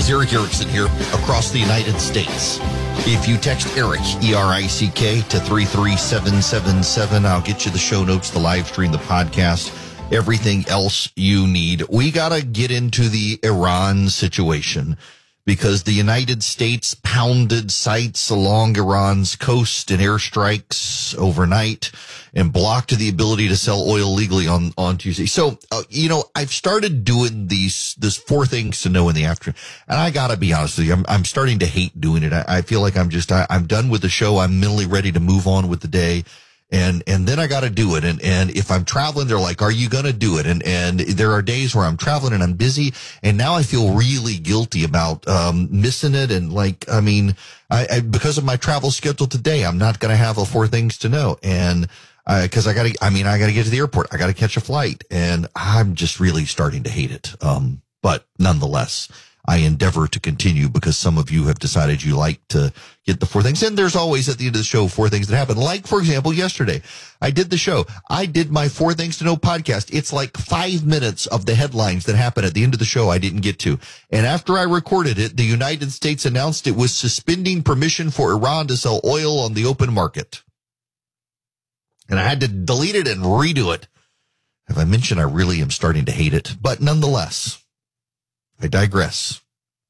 Eric Erickson here across the United States. If you text Eric, E-R-I-C-K, to 33777, I'll get you the show notes, the live stream, the podcast, everything else you need. We got to get into the Iran situation because the United States pounded sites along Iran's coast and airstrikes overnight and blocked the ability to sell oil legally on Tuesday. So, I've started doing this 4 things to know in the afternoon. And I got to be honest with you, I'm starting to hate doing it. I feel like I'm done with the show. I'm mentally ready to move on with the day. And then I got to do it. And if I'm traveling, they're like, are you going to do it? And there are days where I'm traveling and I'm busy. And now I feel really guilty about, missing it. And I because of my travel schedule today, I'm not going to have a 4 things to know. And, cause I gotta get to the airport. I gotta catch a flight and I'm just really starting to hate it. But nonetheless, I endeavor to continue because some of you have decided you like to get the 4 things. And there's always at the end of the show 4 things that happen. Like, for example, yesterday, I did the show. I did my 4 things to know podcast. It's like 5 minutes of the headlines that happen at the end of the show I didn't get to. And after I recorded it, the United States announced it was suspending permission for Iran to sell oil on the open market. And I had to delete it and redo it. Have I mentioned I really am starting to hate it? But nonetheless, I digress.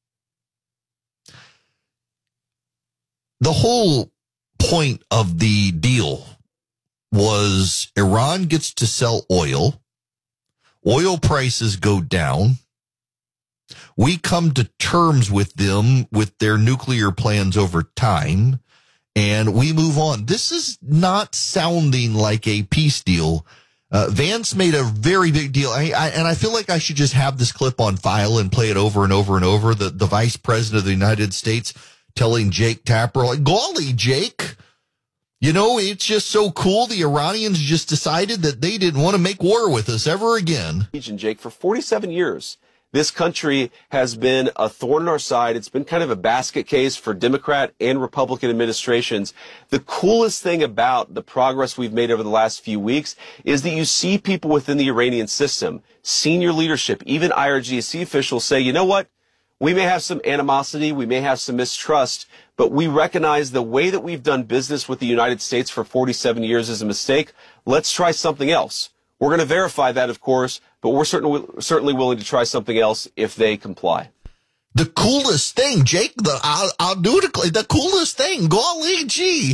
The whole point of the deal was Iran gets to sell oil. Oil prices go down. We come to terms with them with their nuclear plans over time. And we move on. This is not sounding like a peace deal. Vance made a very big deal. And I feel like I should just have this clip on file and play it over and over and over. The vice president of the United States telling Jake Tapper, like, golly, Jake, it's just so cool. The Iranians just decided that they didn't want to make war with us ever again. Jake, for 47 years, this country has been a thorn in our side. It's been kind of a basket case for Democrat and Republican administrations. The coolest thing about the progress we've made over the last few weeks is that you see people within the Iranian system, senior leadership, even IRGC officials say, you know what? We may have some animosity, we may have some mistrust, but we recognize the way that we've done business with the United States for 47 years is a mistake. Let's try something else. We're going to verify that, of course, but we're certainly willing to try something else if they comply. The coolest thing, Jake, I'll do it. The coolest thing, golly gee,